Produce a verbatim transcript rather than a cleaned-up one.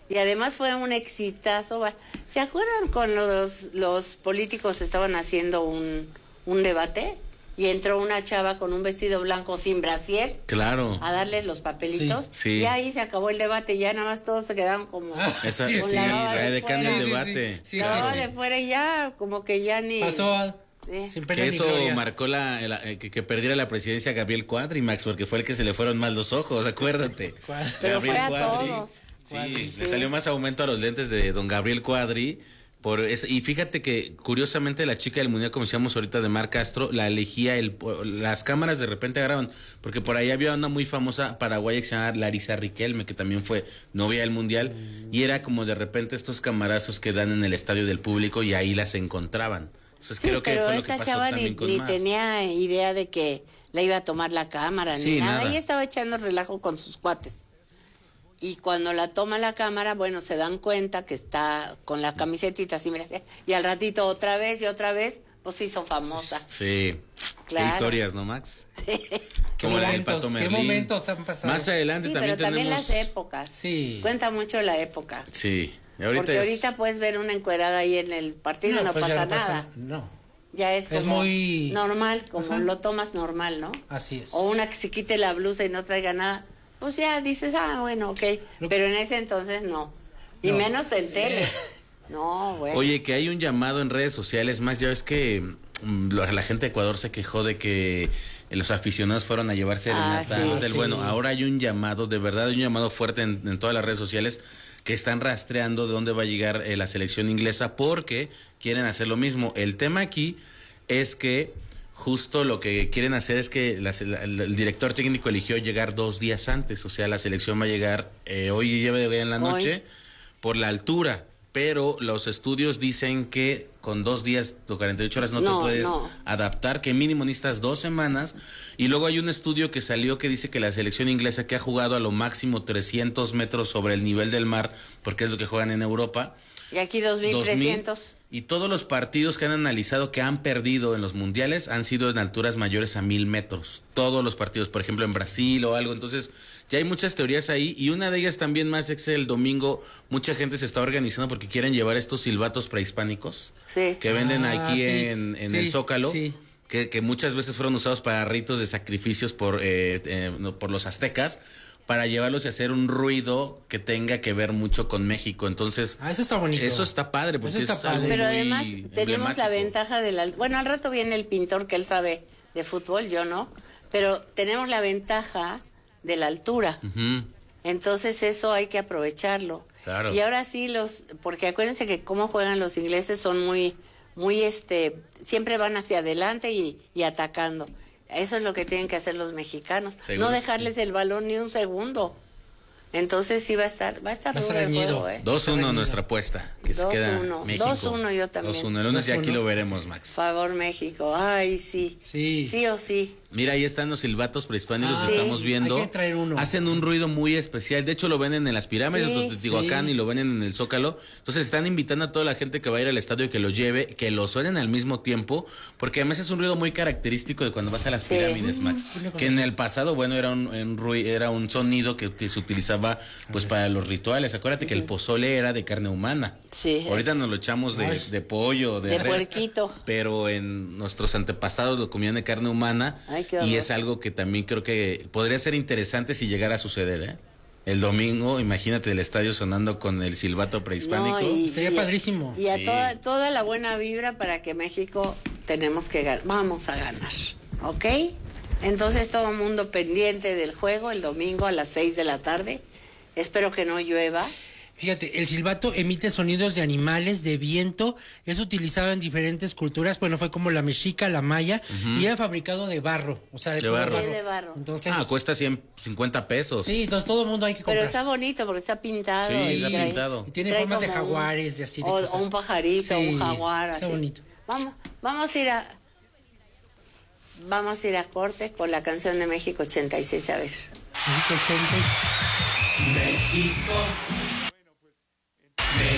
Y además fue un exitazo. ¿Se acuerdan cuando los, los políticos estaban haciendo un, un debate? Y entró una chava con un vestido blanco sin brasier. Claro. A darles los papelitos. Sí, sí. Y ahí se acabó el debate. Ya nada más todos se quedaron como... Ah, esa, sí, con sí, la baba de, de de cambio el fuera. debate. Sí, sí, sí, la baba sí, sí. de fuera y ya como que ya ni... Pasó... Eh. Sin pena Que ni eso gloria. marcó la, la eh, que, que perdiera la presidencia Gabriel Cuadri, Max, porque fue el que se le fueron mal los ojos, acuérdate. Pero Gabriel fue a Cuadri, todos. Sí, Cuadri, sí. le salió más aumento a los lentes de don Gabriel Cuadri. Por eso, y fíjate que curiosamente la chica del mundial, como decíamos ahorita, de Mar Castro, la elegía el, las cámaras de repente agarraron, porque por ahí había una muy famosa paraguaya que se llama Larisa Riquelme, que también fue novia del mundial, mm. y era como de repente estos camarazos que dan en el estadio del público y ahí las encontraban. Entonces Sí, creo que pero fue lo esta que pasó chava también ni, con ni Mar. tenía idea de que la iba a tomar la cámara, Sí, ni nada. nada. Ella estaba echando relajo con sus cuates. Y cuando la toma la cámara, bueno, se dan cuenta que está con la camisetita así, mira, y al ratito otra vez y otra vez, pues se hizo famosa. Sí, Claro. qué historias, ¿no, Max? Qué Como la del momentos, Pato qué Merlín. momentos han pasado. Más adelante Sí, también pero también tenemos... las épocas. Sí. Cuenta mucho la época. Sí, ahorita Porque es- ahorita puedes ver una encuerada ahí en el partido y no, pues ya pasa no pasa- nada. No, Ya es como Es muy- normal, como Ajá. lo tomas normal, ¿no? así es. O una que se quite la blusa y no traiga nada, pues ya dices, ah, bueno, ok. Lo- Pero en ese entonces no. Y No. menos en tele. No, bueno. Oye, que hay un llamado en redes sociales, Max, ya ves que mm, la, la gente de Ecuador se quejó de que los aficionados fueron a llevarse Ah, serenata sí. del Sí. bueno. Ahora hay un llamado, de verdad hay un llamado fuerte en, en todas las redes sociales que están rastreando de dónde va a llegar eh, la selección inglesa porque quieren hacer lo mismo. El tema aquí es que justo lo que quieren hacer es que la, la, el director técnico eligió llegar dos días antes, o sea, la selección va a llegar eh, hoy y lleva en la noche Hoy. por la altura, pero los estudios dicen que con dos días o cuarenta y ocho horas no, No, te puedes no. adaptar, que mínimo necesitas dos semanas, y luego hay un estudio que salió que dice que la selección inglesa, que ha jugado a lo máximo trescientos metros sobre el nivel del mar, porque es lo que juegan en Europa, Y aquí dos mil trescientos. dos mil, y todos los partidos que han analizado que han perdido en los mundiales han sido en alturas mayores a mil metros. Todos los partidos, por ejemplo en Brasil o algo. Entonces ya hay muchas teorías ahí y una de ellas también más es que el domingo mucha gente se está organizando porque quieren llevar estos silbatos prehispánicos Sí. que venden Ah, aquí sí, en, en sí, el Zócalo. sí. Que, que muchas veces fueron usados para ritos de sacrificios por, eh, eh, no, por los aztecas, para llevarlos y hacer un ruido que tenga que ver mucho con México. Entonces, Ah, eso está bonito. eso está padre, porque Eso está es algo padre. Pero muy además tenemos la emblemático. ventaja de la... Bueno, al rato viene el pintor que él sabe de fútbol, yo no. Pero tenemos la ventaja de la altura. Ujú. Entonces eso hay que aprovecharlo. Claro. Y ahora sí los, porque acuérdense que cómo juegan los ingleses son muy, muy este, siempre van hacia adelante y, y atacando. Eso es lo que tienen que hacer los mexicanos. Seguro No que dejarles el balón ni un segundo. Entonces sí va a estar, va a estar Va a estar duro el reñido. juego, ¿eh? dos uno Reñido. nuestra apuesta, que se dos queda uno. México. dos uno yo también. dos uno, el lunes ya dos aquí uno. lo veremos, Max. Favor México, ay sí. Sí. Sí o sí. Mira, ahí están los silbatos prehispánicos Ah, que sí. estamos viendo. Hay que traer uno. Hacen un ruido muy especial. De hecho, lo venden en las pirámides Sí, de Teotihuacán sí. y lo venden en el Zócalo. Entonces, están invitando a toda la gente que va a ir al estadio que lo lleve, que lo suenen al mismo tiempo, porque además es un ruido muy característico de cuando vas a las Sí. pirámides, Max. Mm, Que en el pasado, bueno, era un, un rui- era un sonido que, que se utilizaba pues para los rituales. Acuérdate que el pozole era de carne humana. Sí. Ahorita nos lo echamos de, Ay. de pollo, de, De res, puerquito. pero en nuestros antepasados lo comían de carne humana. Ay, qué y horror. es algo que también creo que podría ser interesante si llegara a suceder, ¿eh? El domingo, imagínate el estadio sonando con el silbato prehispánico. No, y- Estaría y- padrísimo. Y a Sí. toda, toda la buena vibra para que México tenemos que ganar. Vamos a ganar, ¿ok? Entonces todo el mundo pendiente del juego el domingo a las seis de la tarde. Espero que no llueva. Fíjate, el silbato emite sonidos de animales, de viento, es utilizado en diferentes culturas, bueno, fue como la mexica, la maya, y era fabricado de barro, o sea, de, De puro barro. Sí, de barro. Entonces, Ah, cuesta ciento cincuenta pesos. sí, entonces todo el mundo hay que Pero comprar. está bonito porque está pintado. Sí, y está trae- pintado. Y tiene trae formas de como un- jaguares, de así de o, cosas. o un pajarito, Sí, un jaguar, está así. bonito. Vamos, vamos a ir a... Vamos a ir a corte con la canción de México ochenta y seis, a ver. México ochenta. México